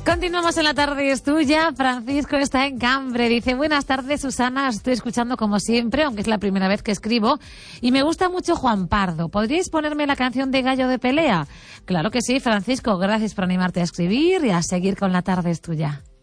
Continuamos en La Tarde es Tuya. Francisco está en Cambre. Dice, buenas tardes, Susana. Os estoy escuchando como siempre, aunque es la primera vez que escribo. Y me gusta mucho Juan Pardo. ¿Podríais ponerme la canción de Gallo de Pelea? Claro que sí, Francisco. Gracias por animarte a escribir y a seguir con La Tarde es Tuya.